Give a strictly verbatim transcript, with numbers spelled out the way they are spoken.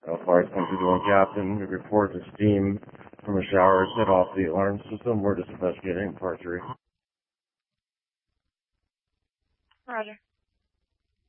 Uh, flight one two one Captain, we report the steam from a shower set off the alarm system. We're just investigating part three. Roger.